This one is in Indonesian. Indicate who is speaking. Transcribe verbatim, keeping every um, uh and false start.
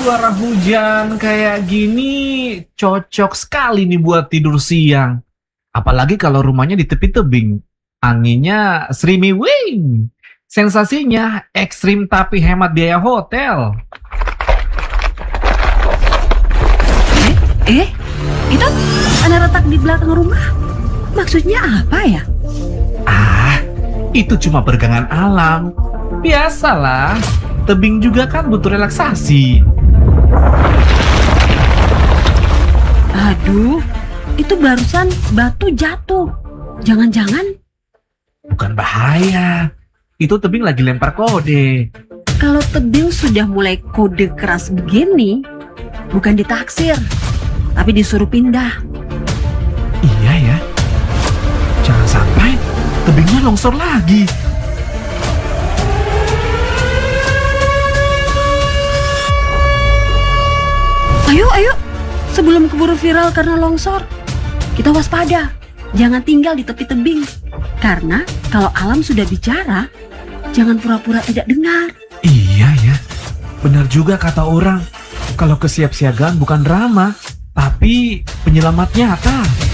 Speaker 1: suara hujan kayak gini cocok sekali nih buat tidur siang. Apalagi kalau rumahnya di tepi tebing. Anginnya serimi wing. Sensasinya ekstrim tapi hemat biaya hotel.
Speaker 2: Eh, eh, itu ada retak di belakang rumah. Maksudnya apa ya?
Speaker 1: Ah, itu cuma peregangan alam. Biasalah, tebing juga kan butuh relaksasi.
Speaker 2: Aduh, itu barusan batu jatuh. Jangan-jangan
Speaker 1: Bukan bahaya, itu tebing lagi lempar kode.
Speaker 2: kalau tebing sudah mulai kode keras begini, bukan ditaksir, tapi disuruh pindah.
Speaker 1: Iya ya, jangan sampai tebingnya longsor lagi.
Speaker 2: Ayo, ayo, sebelum keburu viral karena longsor, kita waspada. Jangan tinggal di tepi tebing. Karena kalau alam sudah bicara, jangan pura-pura tidak dengar.
Speaker 1: Iya ya, benar juga kata orang. Kalau kesiapsiagaan bukan drama, tapi penyelamat nyata.